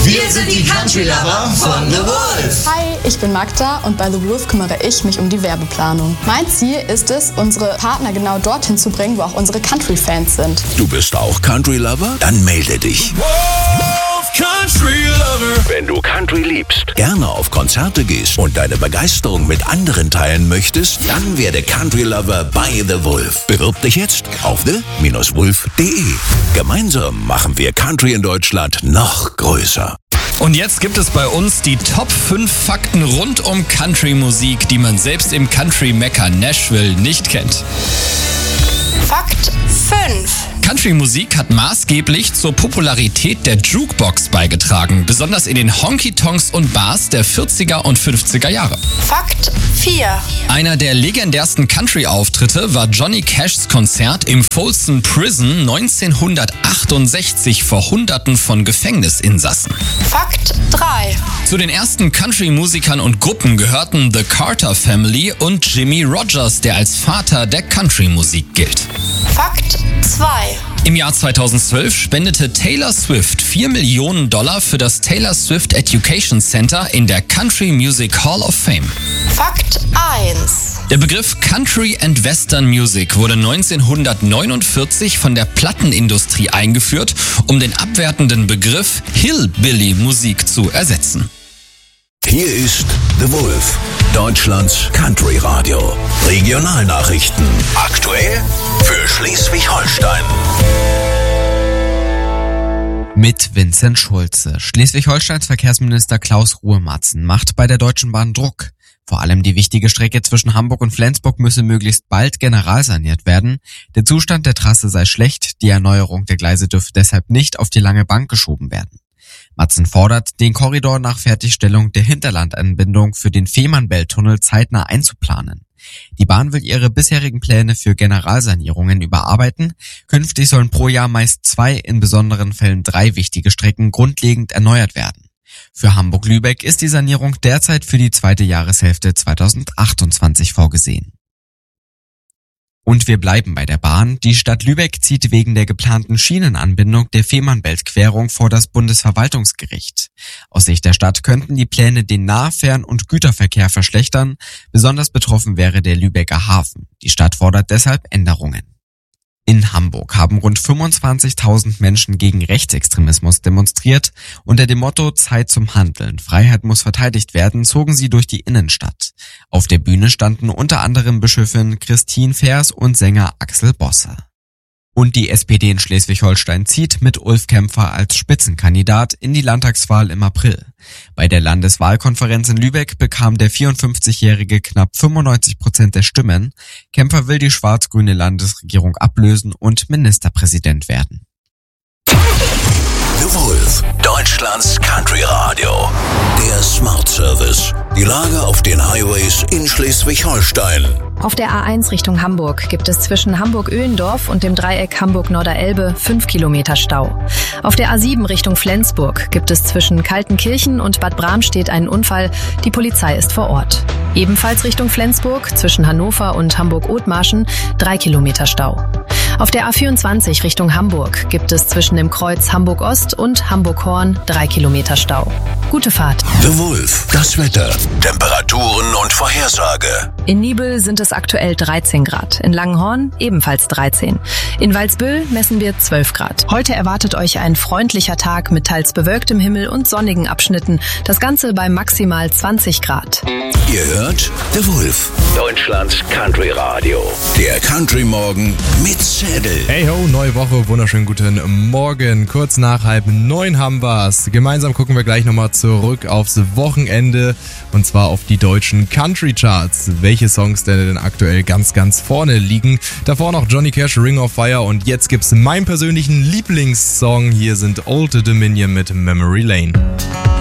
Wir sind die Country Lover von The Wolf. Hi, ich bin Magda und bei The Wolf kümmere ich mich um die Werbeplanung. Mein Ziel ist es, unsere Partner genau dorthin zu bringen, wo auch unsere Country-Fans sind. Du bist auch Country Lover? Dann melde dich. Wolf Country Lover. Wenn du Country liebst, gerne auf Konzerte gehst und deine Begeisterung mit anderen teilen möchtest, dann werde Country Lover bei The Wolf. Bewirb dich jetzt auf the-wolf.de. Gemeinsam machen wir Country in Deutschland noch größer. Und jetzt gibt es bei uns die Top 5 Fakten rund um Country-Musik, die man selbst im Country-Mekka Nashville nicht kennt. Fakt 5. Country-Musik hat maßgeblich zur Popularität der Jukebox beigetragen, besonders in den Honky-Tonks und Bars der 40er und 50er Jahre. Fakt 4. Einer der legendärsten Country-Auftritte war Johnny Cashs Konzert im Folsom Prison 1968 vor Hunderten von Gefängnisinsassen. Fakt 3. Zu den ersten Country-Musikern und Gruppen gehörten The Carter Family und Jimmie Rodgers, der als Vater der Country-Musik gilt. Fakt 2. Im Jahr 2012 spendete Taylor Swift $4 Millionen für das Taylor Swift Education Center in der Country Music Hall of Fame. Fakt 1. Der Begriff Country and Western Music wurde 1949 von der Plattenindustrie eingeführt, um den abwertenden Begriff Hillbilly-Musik zu ersetzen. Hier ist The Wolf, Deutschlands Country Radio. Regionalnachrichten. Aktuell für Schleswig-Holstein. Mit Vincent Schulze. Schleswig-Holsteins Verkehrsminister Klaus Ruhe-Matzen macht bei der Deutschen Bahn Druck. Vor allem die wichtige Strecke zwischen Hamburg und Flensburg müsse möglichst bald generalsaniert werden. Der Zustand der Trasse sei schlecht, die Erneuerung der Gleise dürfe deshalb nicht auf die lange Bank geschoben werden. Matzen fordert, den Korridor nach Fertigstellung der Hinterlandanbindung für den Fehmarnbelt-Tunnel zeitnah einzuplanen. Die Bahn will ihre bisherigen Pläne für Generalsanierungen überarbeiten. Künftig sollen pro Jahr meist 2, in besonderen Fällen 3 wichtige Strecken grundlegend erneuert werden. Für Hamburg-Lübeck ist die Sanierung derzeit für die zweite Jahreshälfte 2028 vorgesehen. Und wir bleiben bei der Bahn. Die Stadt Lübeck zieht wegen der geplanten Schienenanbindung der Fehmarnbelt-Querung vor das Bundesverwaltungsgericht. Aus Sicht der Stadt könnten die Pläne den Nah-, Fern- und Güterverkehr verschlechtern. Besonders betroffen wäre der Lübecker Hafen. Die Stadt fordert deshalb Änderungen. In Hamburg haben rund 25.000 Menschen gegen Rechtsextremismus demonstriert. Unter dem Motto Zeit zum Handeln, Freiheit muss verteidigt werden, zogen sie durch die Innenstadt. Auf der Bühne standen unter anderem Bischöfin Christine Fers und Sänger Axel Bosse. Und die SPD in Schleswig-Holstein zieht mit Ulf Kämpfer als Spitzenkandidat in die Landtagswahl im April. Bei der Landeswahlkonferenz in Lübeck bekam der 54-Jährige knapp 95% der Stimmen. Kämpfer will die schwarz-grüne Landesregierung ablösen und Ministerpräsident werden. The Wolf, Deutschlands Country Radio. Der Smart Service. Die Lage auf den Highways in Schleswig-Holstein. Auf der A1 Richtung Hamburg gibt es zwischen Hamburg-Öhlendorf und dem Dreieck Hamburg-Norderelbe 5 Kilometer Stau. Auf der A7 Richtung Flensburg gibt es zwischen Kaltenkirchen und Bad Bramstedt einen Unfall. Die Polizei ist vor Ort. Ebenfalls Richtung Flensburg zwischen Hannover und Hamburg-Othmarschen 3 Kilometer Stau. Auf der A24 Richtung Hamburg gibt es zwischen dem Kreuz Hamburg-Ost und Hamburg-Horn 3 Kilometer Stau. Gute Fahrt. The Wolf, das Wetter, Temperaturen und Vorhersage. In Nibel sind es aktuell 13 Grad, in Langenhorn ebenfalls 13. In Walsbüll messen wir 12 Grad. Heute erwartet euch ein freundlicher Tag mit teils bewölktem Himmel und sonnigen Abschnitten. Das Ganze bei maximal 20 Grad. Ihr hört The Wolf, Deutschlands Country Radio. Der Country Morgen mit Zettel. Hey ho, neue Woche, wunderschönen guten Morgen. Kurz nach 8:30 haben wir's. Gemeinsam gucken wir gleich nochmal zurück aufs Wochenende und zwar auf die deutschen Country Charts. Welche Songs denn aktuell ganz, ganz vorne liegen. Davor noch Johnny Cash, Ring of Fire und jetzt gibt's meinen persönlichen Lieblingssong. Hier sind Old Dominion mit Memory Lane.